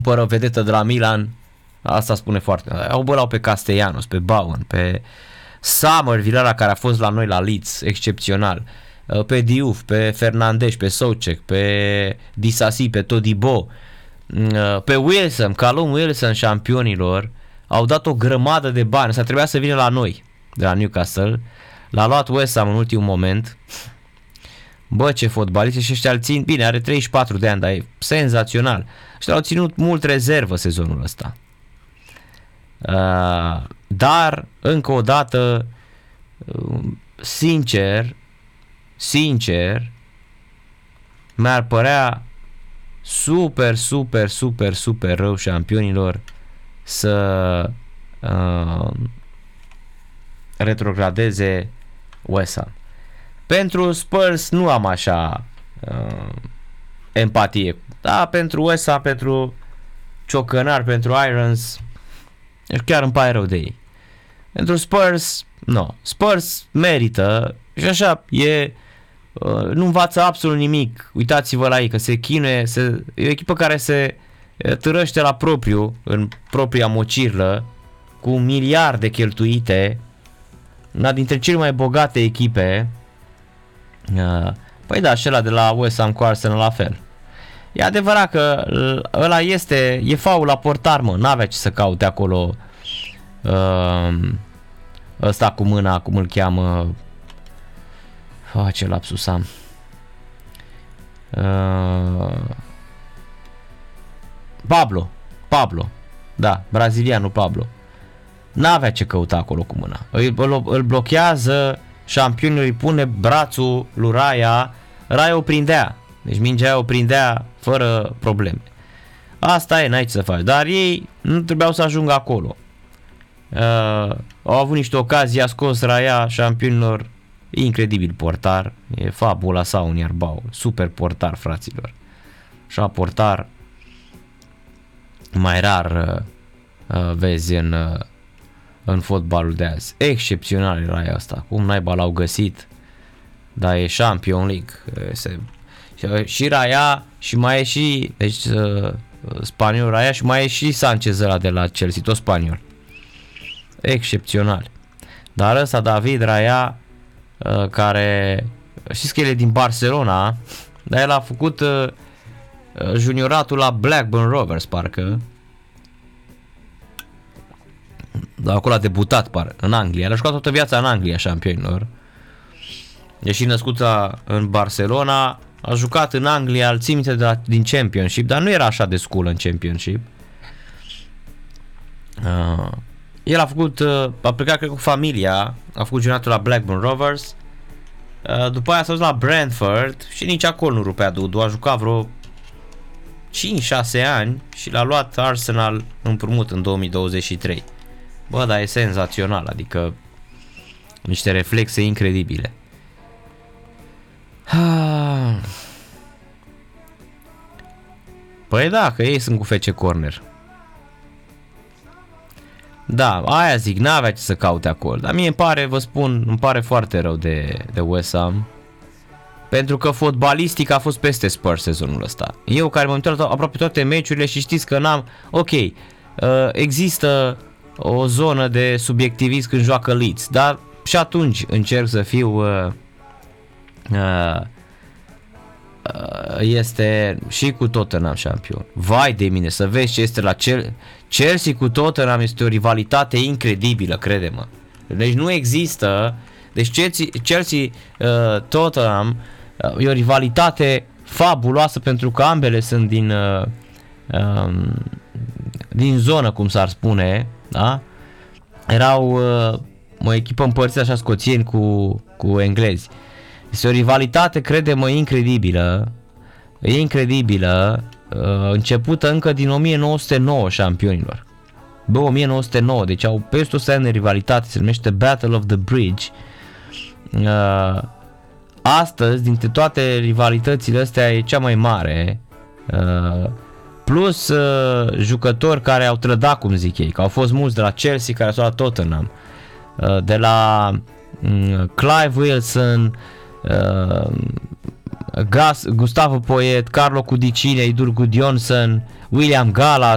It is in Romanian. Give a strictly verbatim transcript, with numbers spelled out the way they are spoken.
cumpără vedetă de la Milan, asta spune foarte. Au bălau pe Castellanos, pe Bowen, pe Summerville, ăla care a fost la noi la Leeds, excepțional, pe Diouf, pe Fernandes, pe Soucek, pe Disasi, pe Todibo, pe Wilson, Callum Wilson, șampionilor, au dat o grămadă de bani. Ăsta trebuia să vină la noi, de la Newcastle, l-a luat West Ham în ultimul moment. Bă, ce fotbalist, și ăștia îl țin, bine, are treizeci și patru de ani, dar e senzațional. Ăștia au ținut mult rezervă sezonul ăsta. Uh, dar, încă o dată, uh, sincer, sincer, mi-ar părea super, super, super, super rău șampionilor să uh, retrogradeze West Ham. Pentru Spurs nu am așa uh, empatie. Da, pentru West Ham, pentru ciocănar, pentru Irons, chiar îmi pare rău de ei. Pentru Spurs, nu. No. Spurs merită și așa e, uh, nu învață absolut nimic. Uitați-vă la ei că se chinuie, se, e o echipă care se târăște la propriu, în propria mocirlă, cu miliarde cheltuite, una dintre cele mai bogate echipe. Uh, păi da, și ăla de la West Ham cu Arsenal la fel. E adevărat că ăla este, e faul la portar, mă, n-avea ce să caute acolo uh, ăsta cu mâna, cum îl cheamă, oh, ce lapsus am, uh, Pablo, Pablo, da, brazilianul Pablo, n-avea ce căuta acolo cu mâna, îl, îl, îl blochează, șampionul îi pune brațul lui Raya, Raya o prindea, deci mingea aia o prindea fără probleme. Asta e, n-ai ce să faci, dar ei nu trebuiau să ajungă acolo. Uh, au avut niște ocazii, a scos Raya șampionilor, incredibil portar, e fabula sau un Iarbau, super portar, fraților. Așa portar mai rar uh, vezi în, uh, în fotbalul de azi. Excepțional Raya asta, cum naiba l-au găsit, dar e Champions League, se, și Raya și mai e și, deci uh, spaniol Raya și mai e și Sanchez ăla de la Chelsea, tot spaniol. Excepțional. Dar ăsta David Raya, uh, care știți că el e din Barcelona, dar el a făcut uh, junioratul la Blackburn Rovers, parcă. Dar acolo a debutat, par, în Anglia. El a jucat toată viața în Anglia, șampionilor. E și născut la, în Barcelona, a jucat în Anglia, îl țin minte de la, din Championship, dar nu era așa de school în Championship. Uh, el a făcut, uh, a plecat cred cu familia, a făcut junioratul la Blackburn Rovers, uh, după aia s-a dus la Brentford și nici acolo nu rupea Dudu, a jucat vreo cinci șase ani și l-a luat Arsenal împrumut în două mii douăzeci și trei. Bă, dar e senzațional, adică niște reflexe incredibile. Păi da, că ei sunt cu F C Corner. Da, aia zic, n-avea ce să caute acolo. Dar mie îmi pare, vă spun, îmi pare foarte rău de, de West Ham, pentru că fotbalistic a fost peste Spurs sezonul ăsta. Eu care m-am uitat aproape toate meciurile și știți că n-am... Ok, există o zonă de subiectivism când joacă Leeds, dar și atunci încerc să fiu... Este și cu Tottenham șampion. Vai de mine, să vezi ce este la Chelsea cu Tottenham, este o rivalitate incredibilă, crede-mă. Deci nu există, deci Chelsea, Chelsea uh, Tottenham uh, e o rivalitate fabuloasă pentru că ambele sunt din uh, um, din zonă, cum s-ar spune, da? Erau uh, o echipă împărțită așa, scoțieni cu, cu englezi. Este o rivalitate, crede-mă, incredibilă, e incredibilă, începută încă din o mie nouă sute nouă șampionilor. Bă, o mie nouă sute nouă, deci au peste o sută de rivalitate, se numește Battle of the Bridge. Astăzi, dintre toate rivalitățile astea, e cea mai mare, plus jucători care au trădat, cum zic ei, că au fost mulți de la Chelsea care s-au luat Tottenham, de la Clive Wilson, Uh, Gas, Gustavo Poyet, Carlo Cudicine, Idur Gudjonsson, William Gallas,